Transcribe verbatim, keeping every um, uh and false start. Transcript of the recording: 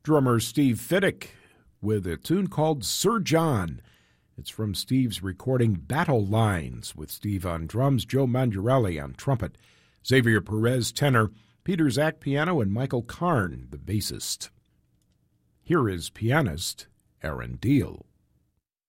Drummer Steve Fiddick with a tune called Sir John. It's from Steve's recording Battle Lines, with Steve on drums, Joe Mangiarelli on trumpet, Xavier Perez tenor, Peter Zach piano, and Michael Karn, the bassist. Here is pianist Aaron Deal.